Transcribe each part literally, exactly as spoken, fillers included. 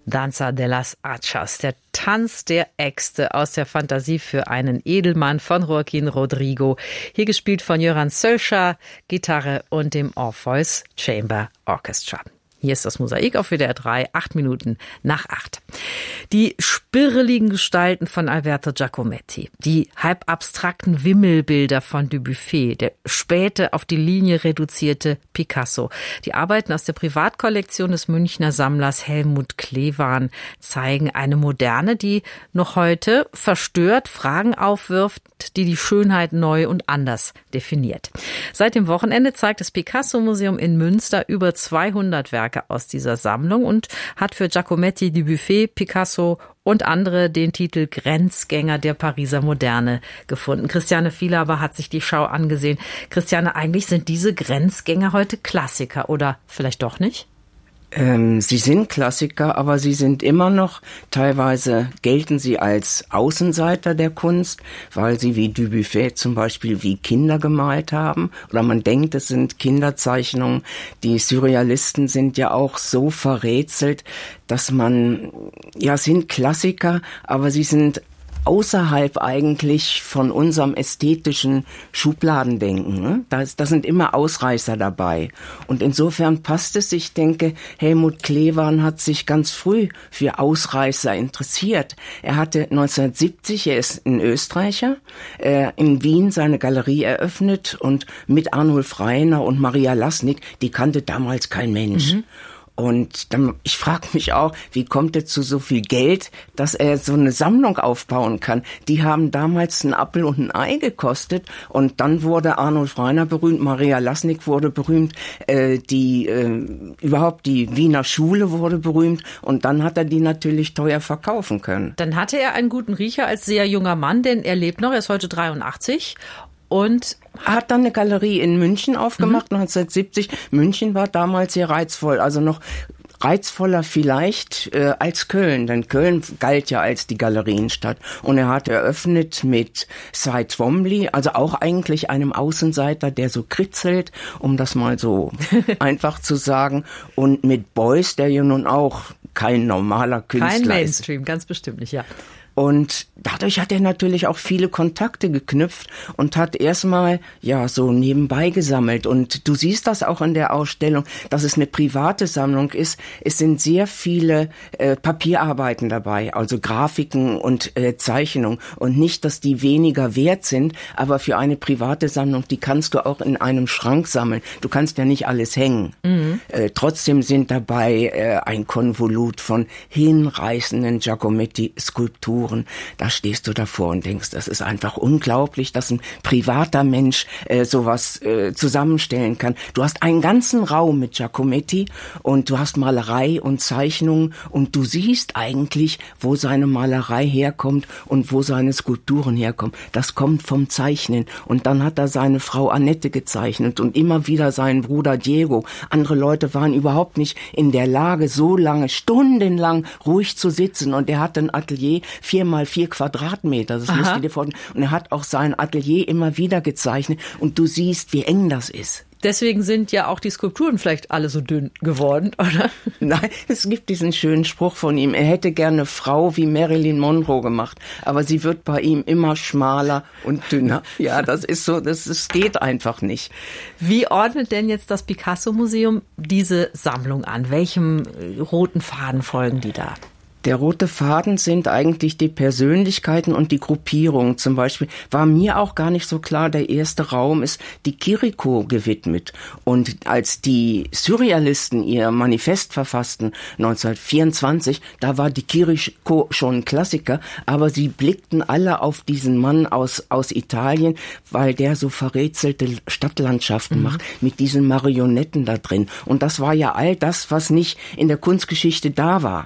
Danza de las Hachas, der Tanz der Äxte aus der Fantasie für einen Edelmann von Joaquín Rodrigo. Hier gespielt von Jöran Sölscher, Gitarre und dem Orpheus Chamber Orchestra. Hier ist das Mosaik auf W D R drei, acht Minuten nach acht. Die spirreligen Gestalten von Alberto Giacometti, die halb abstrakten Wimmelbilder von Dubuffet, der späte auf die Linie reduzierte Picasso. Die Arbeiten aus der Privatkollektion des Münchner Sammlers Helmut Klewan zeigen eine Moderne, die noch heute verstört Fragen aufwirft, die die Schönheit neu und anders definiert. Seit dem Wochenende zeigt das Picasso-Museum in Münster über zweihundert Werke aus dieser Sammlung und hat für Giacometti, Dubuffet, Picasso und andere den Titel Grenzgänger der Pariser Moderne gefunden. Christiane Vielaber hat sich die Schau angesehen. Christiane, eigentlich sind diese Grenzgänger heute Klassiker, oder vielleicht doch nicht? Ähm, sie sind Klassiker, aber sie sind immer noch, teilweise gelten sie als Außenseiter der Kunst, weil sie wie Dubuffet zum Beispiel wie Kinder gemalt haben. Oder man denkt, es sind Kinderzeichnungen. Die Surrealisten sind ja auch so verrätselt, dass man, ja, sind Klassiker, aber sie sind außerhalb eigentlich von unserem ästhetischen Schubladendenken. Ne? Da, ist, da sind immer Ausreißer dabei. Und insofern passt es, ich denke, Helmut Klewan hat sich ganz früh für Ausreißer interessiert. Er hatte neunzehnhundertsiebzig, er ist ein Österreicher, äh, in Wien seine Galerie eröffnet und mit Arnulf Rainer und Maria Lasnik, die kannte damals kein Mensch. Mhm. Und dann, ich frage mich auch, wie kommt er zu so viel Geld, dass er so eine Sammlung aufbauen kann? Die haben damals einen Apfel und ein Ei gekostet und dann wurde Arnulf Rainer berühmt, Maria Lasnik wurde berühmt, äh, die äh, überhaupt die Wiener Schule wurde berühmt und dann hat er die natürlich teuer verkaufen können. Dann hatte er einen guten Riecher als sehr junger Mann, denn er lebt noch, er ist heute dreiundachtzig. Und hat dann eine Galerie in München aufgemacht, mhm. neunzehnhundertsiebzig. München war damals sehr reizvoll, also noch reizvoller vielleicht äh, als Köln, denn Köln galt ja als die Galerienstadt. Und er hat eröffnet mit Cy Twombly, also auch eigentlich einem Außenseiter, der so kritzelt, um das mal so einfach zu sagen. Und mit Beuys, der ja nun auch kein normaler Künstler ist. Kein Mainstream, ganz bestimmt nicht, ja. Und dadurch hat er natürlich auch viele Kontakte geknüpft und hat erstmal, ja, so nebenbei gesammelt. Und du siehst das auch in der Ausstellung, dass es eine private Sammlung ist. Es sind sehr viele äh, Papierarbeiten dabei, also Grafiken und äh, Zeichnungen. Und nicht, dass die weniger wert sind, aber für eine private Sammlung, die kannst du auch in einem Schrank sammeln. Du kannst ja nicht alles hängen. Mhm. Äh, trotzdem sind dabei äh, ein Konvolut von hinreißenden Giacometti-Skulpturen. Da stehst du davor und denkst, das ist einfach unglaublich, dass ein privater Mensch äh, sowas äh, zusammenstellen kann. Du hast einen ganzen Raum mit Giacometti und du hast Malerei und Zeichnungen und du siehst eigentlich, wo seine Malerei herkommt und wo seine Skulpturen herkommen. Das kommt vom Zeichnen. Und dann hat er seine Frau Annette gezeichnet und immer wieder seinen Bruder Diego. Andere Leute waren überhaupt nicht in der Lage, so lange, stundenlang ruhig zu sitzen. Und er hat ein Atelier, vier mal vier Quadratmeter, das musst du dir vorstellen. Und er hat auch sein Atelier immer wieder gezeichnet und du siehst, wie eng das ist. Deswegen sind ja auch die Skulpturen vielleicht alle so dünn geworden, oder? Nein, es gibt diesen schönen Spruch von ihm, er hätte gerne eine Frau wie Marilyn Monroe gemacht, aber sie wird bei ihm immer schmaler und dünner. Ja, das ist so, das, das geht einfach nicht. Wie ordnet denn jetzt das Picasso-Museum diese Sammlung an? Welchem roten Faden folgen die da? Der rote Faden sind eigentlich die Persönlichkeiten und die Gruppierungen. Zum Beispiel war mir auch gar nicht so klar, der erste Raum ist die Chirico gewidmet. Und als die Surrealisten ihr Manifest verfassten, neunzehnhundertvierundzwanzig, da war die Chirico schon ein Klassiker, aber sie blickten alle auf diesen Mann aus, aus Italien, weil der so verrätselte Stadtlandschaften mhm. macht, mit diesen Marionetten da drin. Und das war ja all das, was nicht in der Kunstgeschichte da war.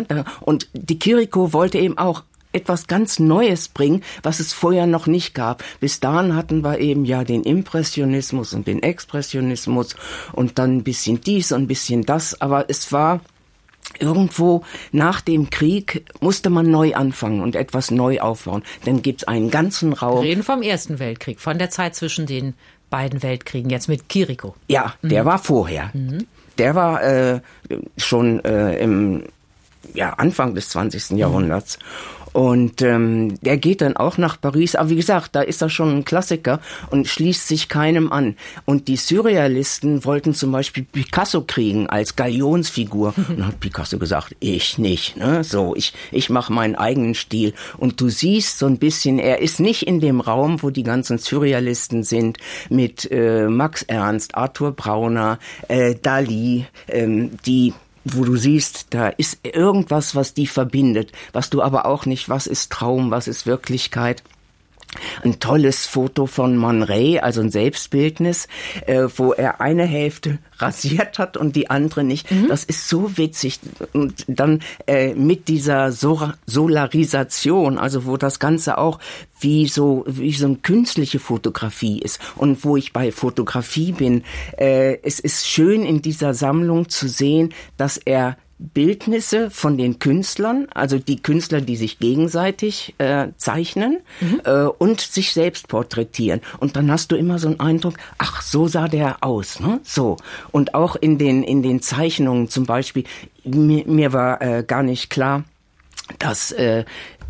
Und die Chirico wollte eben auch etwas ganz Neues bringen, was es vorher noch nicht gab. Bis dahin hatten wir eben ja den Impressionismus und den Expressionismus und dann ein bisschen dies und ein bisschen das. Aber es war irgendwo nach dem Krieg, musste man neu anfangen und etwas neu aufbauen. Dann gibt's einen ganzen Raum. Wir reden vom Ersten Weltkrieg, von der Zeit zwischen den beiden Weltkriegen, jetzt mit Chirico. Ja, der mhm. war vorher. Mhm. Der war äh, schon äh, im ja, Anfang des zwanzigsten Jahrhunderts. Und ähm, der geht dann auch nach Paris. Aber wie gesagt, da ist er schon ein Klassiker und schließt sich keinem an. Und die Surrealisten wollten zum Beispiel Picasso kriegen als Galionsfigur. Und dann hat Picasso gesagt, ich nicht. Ne? So, ich ich mache meinen eigenen Stil. Und du siehst so ein bisschen, er ist nicht in dem Raum, wo die ganzen Surrealisten sind, mit äh, Max Ernst, Arthur Brauner, äh, Dali, ähm, die wo du siehst, da ist irgendwas, was die verbindet, was du aber auch nicht, was ist Traum, was ist Wirklichkeit. Ein tolles Foto von Man Ray, also ein Selbstbildnis, äh, wo er eine Hälfte rasiert hat und die andere nicht. Mhm. Das ist so witzig. Und dann äh, mit dieser Sol- Solarisation, also wo das Ganze auch wie so wie so eine künstliche Fotografie ist. Und wo ich bei Fotografie bin, äh, es ist schön in dieser Sammlung zu sehen, dass er Bildnisse von den Künstlern, also die Künstler, die sich gegenseitig äh, zeichnen mhm. äh, und sich selbst porträtieren. Und dann hast du immer so einen Eindruck, ach, so sah der aus, ne? So. Und auch in den in den Zeichnungen zum Beispiel, mir, mir war äh, gar nicht klar, dass äh,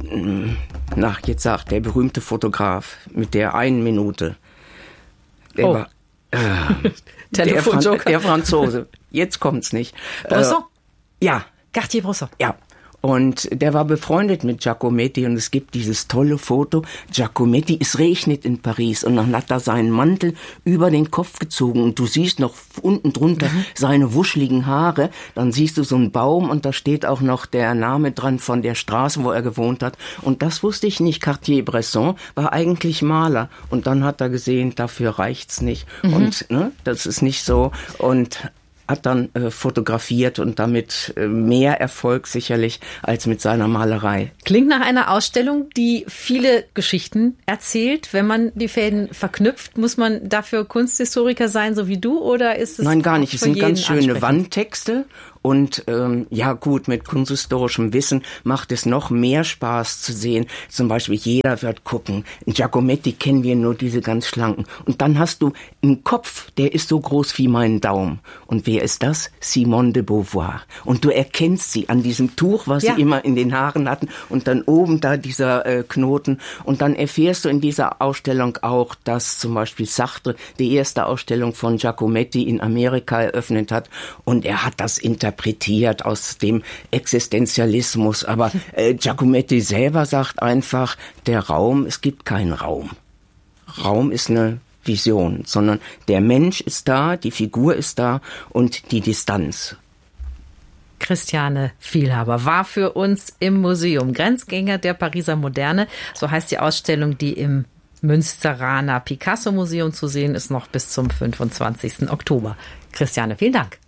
na, jetzt sagt der berühmte Fotograf mit der einen Minute, der oh. war äh, der, Fran- der Franzose. Jetzt kommt's nicht. Bresson? Äh, Ja. Cartier-Bresson. Ja. Und der war befreundet mit Giacometti und es gibt dieses tolle Foto. Giacometti, es regnet in Paris und dann hat er seinen Mantel über den Kopf gezogen und du siehst noch unten drunter mhm. seine wuscheligen Haare. Dann siehst du so einen Baum und da steht auch noch der Name dran von der Straße, wo er gewohnt hat. Und das wusste ich nicht. Cartier-Bresson war eigentlich Maler und dann hat er gesehen, dafür reicht's nicht. Mhm. Und ne, das ist nicht so. Und hat dann äh, fotografiert und damit äh, mehr Erfolg sicherlich als mit seiner Malerei. Klingt nach einer Ausstellung, die viele Geschichten erzählt. Wenn man die Fäden verknüpft, muss man dafür Kunsthistoriker sein, so wie du, oder ist es? Nein, gar nicht. Es sind ganz schöne Wandtexte. Und ähm, ja gut, mit kunsthistorischem Wissen macht es noch mehr Spaß zu sehen. Zum Beispiel jeder wird gucken. In Giacometti kennen wir nur diese ganz schlanken. Und dann hast du einen Kopf, der ist so groß wie mein Daumen. Und wer ist das? Simone de Beauvoir. Und du erkennst sie an diesem Tuch, was ja. sie immer in den Haaren hatten. Und dann oben da dieser äh, Knoten. Und dann erfährst du in dieser Ausstellung auch, dass zum Beispiel Sartre die erste Ausstellung von Giacometti in Amerika eröffnet hat. Und er hat das interpretiert. interpretiert aus dem Existenzialismus. Aber äh, Giacometti selber sagt einfach, der Raum, es gibt keinen Raum. Raum ist eine Vision, sondern der Mensch ist da, die Figur ist da und die Distanz. Christiane Vielhaber war für uns im Museum Grenzgänger der Pariser Moderne. So heißt die Ausstellung, die im Münsteraner Picasso-Museum zu sehen ist, noch bis zum fünfundzwanzigsten Oktober. Christiane, vielen Dank.